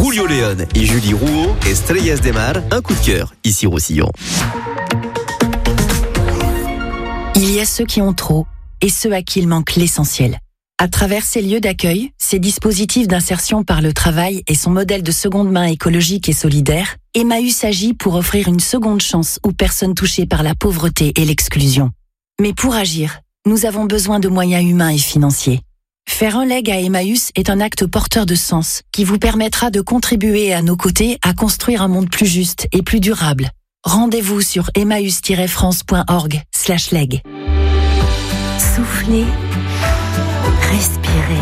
Julio León et Julie Rouault, Estrellas de Mar, un coup de cœur, ici Roussillon. Il y a ceux qui ont trop et ceux à qui il manque l'essentiel. À travers ces lieux d'accueil, ces dispositifs d'insertion par le travail et son modèle de seconde main écologique et solidaire, Emmaüs agit pour offrir une seconde chance aux personnes touchées par la pauvreté et l'exclusion. Mais pour agir, nous avons besoin de moyens humains et financiers. Faire un leg à Emmaüs est un acte porteur de sens qui vous permettra de contribuer à nos côtés à construire un monde plus juste et plus durable. Rendez-vous sur emmaüs-france.org/leg. Soufflez, respirez.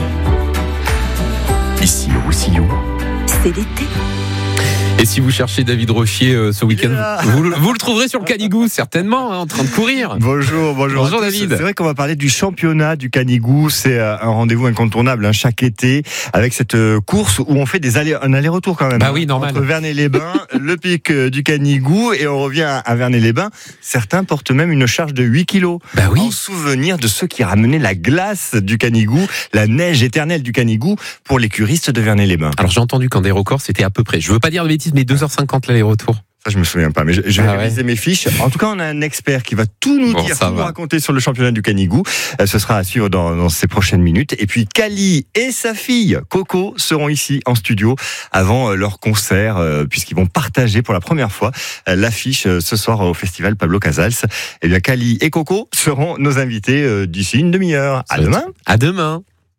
Ici Roussillon, C'est l'été. Et si vous cherchez David Rochier ce week-end, vous le trouverez sur le Canigou, certainement, en train de courir. Bonjour David. C'est vrai qu'on va parler du championnat du Canigou. C'est un rendez-vous incontournable chaque été avec cette course où on fait un aller-retour quand même. Bah oui, normal. Entre Vernay-les-Bains, le pic du Canigou et on revient à Vernay-les-Bains. Certains portent même une charge de 8 kilos. Bah oui. En souvenir de ceux qui ramenaient la glace du Canigou, la neige éternelle du Canigou pour les curistes de Vernay-les-Bains. Alors j'ai entendu qu'en des records, c'était à peu près, je veux pas dire de bêtises, mais 2h50 l'aller-retour. Ça, je me souviens pas, mais je vais réviser mes fiches. En tout cas, on a un expert qui va tout nous dire, tout nous raconter sur le championnat du Canigou. Ce sera à suivre dans ces prochaines minutes. Et puis, Kali et sa fille, Coco, seront ici en studio avant leur concert, puisqu'ils vont partager pour la première fois l'affiche ce soir au festival Pablo Casals. Et bien, Kali et Coco seront nos invités d'ici une demi-heure. À demain. À demain.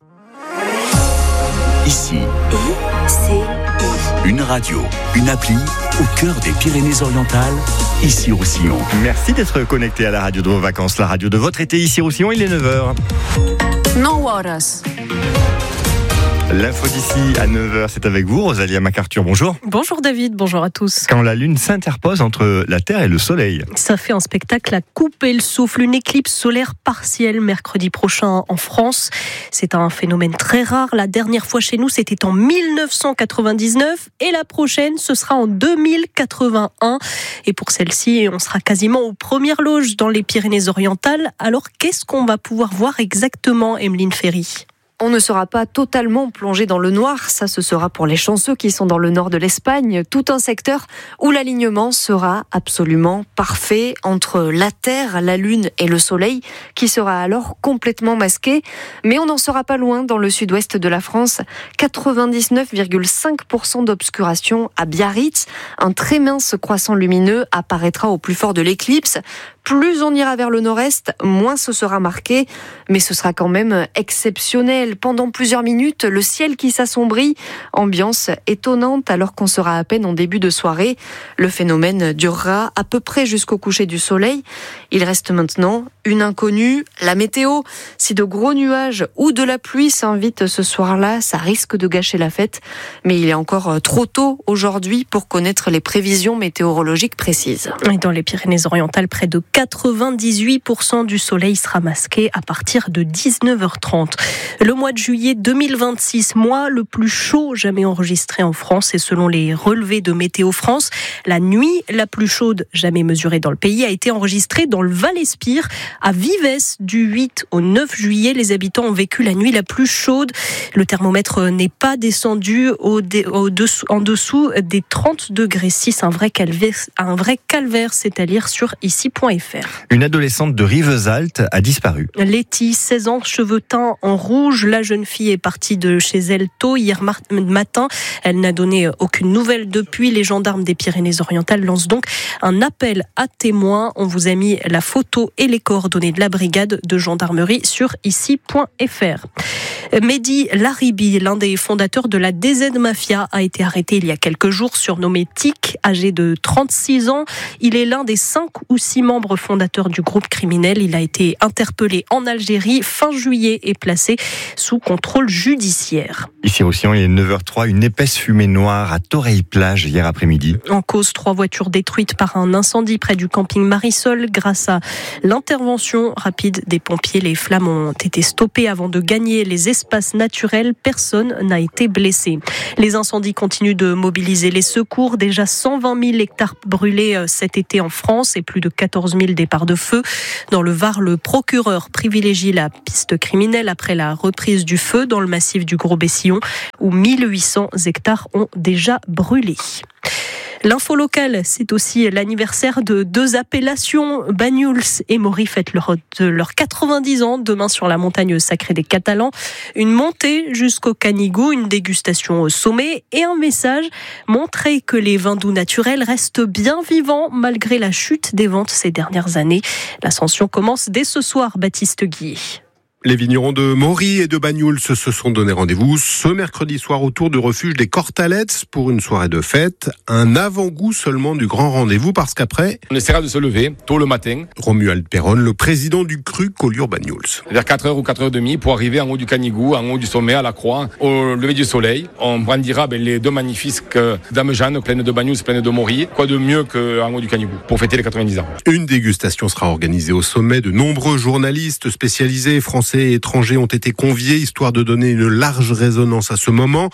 ici, ICI. une radio, une appli au cœur des Pyrénées-Orientales, ici Roussillon. Merci d'être connecté à la radio de vos vacances, la radio de votre été ici Roussillon, il est 9h. No horas. L'info d'ici à 9h, c'est avec vous, Rosalia MacArthur, bonjour. Bonjour David, bonjour à tous. Quand la Lune s'interpose entre la Terre et le Soleil. Ça fait un spectacle à couper le souffle, une éclipse solaire partielle mercredi prochain en France. C'est un phénomène très rare. La dernière fois chez nous, c'était en 1999 et la prochaine, ce sera en 2081. Et pour celle-ci, on sera quasiment aux premières loges dans les Pyrénées-Orientales. Alors, qu'est-ce qu'on va pouvoir voir exactement, Emeline Ferry ? On ne sera pas totalement plongé dans le noir, ça ce sera pour les chanceux qui sont dans le nord de l'Espagne, tout un secteur où l'alignement sera absolument parfait entre la Terre, la Lune et le Soleil, qui sera alors complètement masqué. Mais on n'en sera pas loin dans le sud-ouest de la France, 99,5% d'obscuration à Biarritz. Un très mince croissant lumineux apparaîtra au plus fort de l'éclipse. Plus on ira vers le nord-est, moins ce sera marqué, mais ce sera quand même exceptionnel. Pendant plusieurs minutes, le ciel qui s'assombrit, ambiance étonnante alors qu'on sera à peine en début de soirée. Le phénomène durera à peu près jusqu'au coucher du soleil. Il reste maintenant une inconnue, la météo. Si de gros nuages ou de la pluie s'invitent ce soir-là, ça risque de gâcher la fête. Mais il est encore trop tôt aujourd'hui pour connaître les prévisions météorologiques précises. Et dans les Pyrénées-Orientales, près de 98% du soleil sera masqué à partir de 19h30. Le mois de juillet 2026, mois le plus chaud jamais enregistré en France, et selon les relevés de Météo France, la nuit la plus chaude jamais mesurée dans le pays a été enregistrée dans le Val-Espire, à Vives, du 8 au 9 juillet. Les habitants ont vécu la nuit la plus chaude. Le thermomètre n'est pas descendu en dessous des 30 degrés 6, un vrai calvaire, c'est à lire sur ici.fr. Une adolescente de Rivesaltes a disparu. Letty, 16 ans, cheveux teints en rouge. La jeune fille est partie de chez elle tôt hier matin. Elle n'a donné aucune nouvelle depuis. Les gendarmes des Pyrénées-Orientales lancent donc un appel à témoins. On vous a mis la photo et les coordonnées de la brigade de gendarmerie sur ici.fr. Mehdi Laribi, l'un des fondateurs de la DZ Mafia, a été arrêté il y a quelques jours, surnommé Tic, âgé de 36 ans. Il est l'un des 5 ou 6 membres fondateurs du groupe criminel. Il a été interpellé en Algérie fin juillet et placé sous contrôle judiciaire. Ici aussi, il est 9h03, une épaisse fumée noire à Toreil-Plage hier après-midi. En cause, 3 voitures détruites par un incendie près du camping Marisol. Grâce à l'intervention rapide des pompiers, les flammes ont été stoppées avant de gagner les espaces naturels. Personne n'a été blessé. Les incendies continuent de mobiliser les secours. Déjà 120 000 hectares brûlés cet été en France et plus de 14 000 000 départs de feu. Dans le Var, le procureur privilégie la piste criminelle après la reprise du feu dans le massif du Gros-Bessillon, où 1800 hectares ont déjà brûlé. L'info locale, c'est aussi l'anniversaire de deux appellations. Banyuls et Maury fêtent leurs 90 ans demain sur la montagne sacrée des Catalans. Une montée jusqu'au Canigou, une dégustation au sommet et un message: montrer que les vins doux naturels restent bien vivants malgré la chute des ventes ces dernières années. L'ascension commence dès ce soir, Baptiste Guillet. Les vignerons de Maury et de Banyuls se sont donné rendez-vous ce mercredi soir autour du refuge des Cortalettes pour une soirée de fête. Un avant-goût seulement du grand rendez-vous parce qu'après... On essaiera de se lever tôt le matin. Romuald Perron, le président du cru Collioure-Banyuls. Vers 4h ou 4h30 pour arriver en haut du Canigou, en haut du sommet, à la croix, au lever du soleil. On brandira les deux magnifiques Dame Jeanne, pleines de Banyuls, pleines de Maury. Quoi de mieux qu'en haut du Canigou pour fêter les 90 ans. Une dégustation sera organisée au sommet. De nombreux journalistes spécialisés français et étrangers ont été conviés, histoire de donner une large résonance à ce moment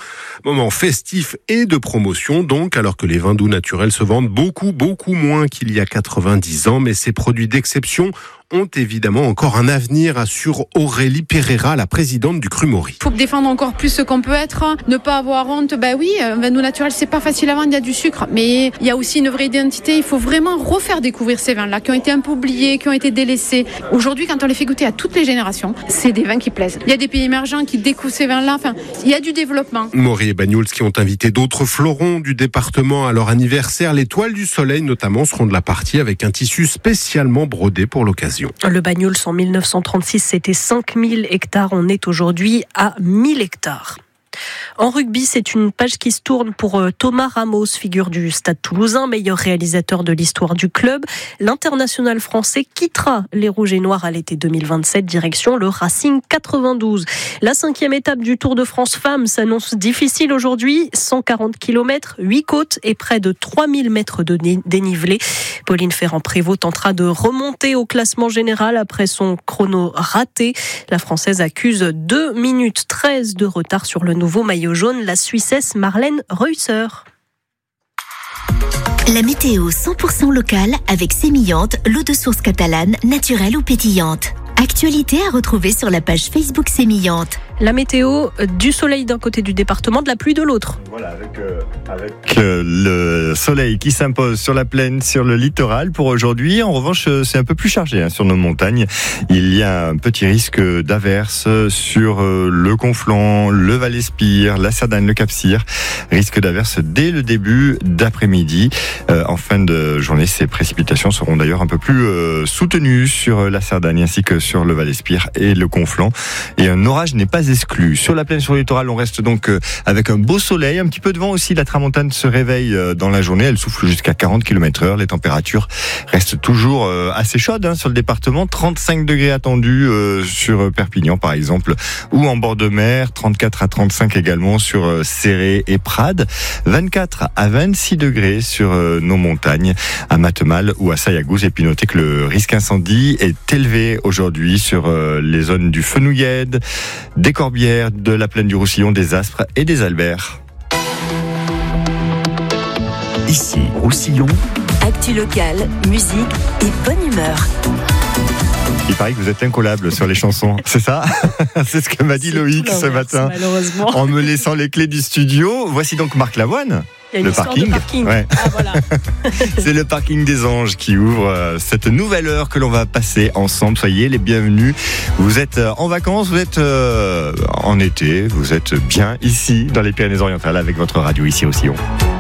festif et de promotion donc, alors que les vins doux naturels se vendent beaucoup moins qu'il y a 90 ans, mais ces produits d'exception ont évidemment encore un avenir, assure Aurélie Pereira, la présidente du cru Maury. Il faut défendre encore plus ce qu'on peut être, ne pas avoir honte. Oui, un vin doux naturel, c'est pas facile à vendre, il y a du sucre, mais il y a aussi une vraie identité. Il faut vraiment refaire découvrir ces vins-là, qui ont été un peu oubliés, qui ont été délaissés. Aujourd'hui, quand on les fait goûter à toutes les générations, c'est des vins qui plaisent. Il y a des pays émergents qui découvrent ces vins-là, il y a du développement. Maury et Banyuls qui ont invité d'autres fleurons du département à leur anniversaire. Les toiles du soleil, notamment, seront de la partie avec un tissu spécialement brodé pour l'occasion. Le Banyuls en 1936, c'était 5000 hectares. On est aujourd'hui à 1000 hectares. En rugby, c'est une page qui se tourne pour Thomas Ramos, figure du Stade Toulousain, meilleur réalisateur de l'histoire du club. L'international français quittera les Rouges et Noirs à l'été 2027, direction le Racing 92. La 5e étape du Tour de France Femmes s'annonce difficile aujourd'hui. 140 km, 8 côtes et près de 3000 mètres de dénivelé. Pauline Ferrand-Prévot tentera de remonter au classement général après son chrono raté. La Française accuse 2 minutes 13 de retard sur le nouveau maillot jaune, la Suissesse Marlène Reusser. La météo 100% locale avec Sémillante, l'eau de source catalane, naturelle ou pétillante. Actualité à retrouver sur la page Facebook Sémillante. La météo, du soleil d'un côté du département, de la pluie de l'autre. Voilà, avec le soleil qui s'impose sur la plaine, sur le littoral pour aujourd'hui. En revanche, c'est un peu plus chargé sur nos montagnes. Il y a un petit risque d'averse sur le Conflent, le Val-Espire, la Cerdagne, le Cap-Cyr. Risque d'averse dès le début d'après-midi. En fin de journée, ces précipitations seront d'ailleurs un peu plus soutenues sur la Cerdagne ainsi que sur le Val-Espire et le Conflent. Et un orage n'est pas exclu. Sur la plaine, sur le littoral, on reste donc avec un beau soleil, un petit peu de vent aussi. La tramontane se réveille dans la journée. Elle souffle jusqu'à 40 km/h. Les températures restent toujours assez chaudes sur le département. 35 degrés attendus sur Perpignan, par exemple, ou en bord de mer. 34 à 35 également sur Céré et Prades. 24 à 26 degrés sur nos montagnes, à Matemal ou à Sayagouz. Et puis notez que le risque incendie est élevé aujourd'hui sur les zones du Fenouillède, des Corbières, de la plaine du Roussillon, des Aspres et des Alberts. Ici, Roussillon. Actu locale, musique et bonne humeur. Il paraît que vous êtes incollable sur les chansons, c'est ça? C'est ce que m'a dit Loïc ce matin, malheureusement, en me laissant les clés du studio. Voici donc Marc Lavoine. Il y a une histoire de parking. Ouais. Ah, voilà. C'est le parking des Anges qui ouvre cette nouvelle heure que l'on va passer ensemble. Soyez les bienvenus. Vous êtes en vacances, vous êtes en été, vous êtes bien ici dans les Pyrénées-Orientales avec votre radio ici au Roussillon.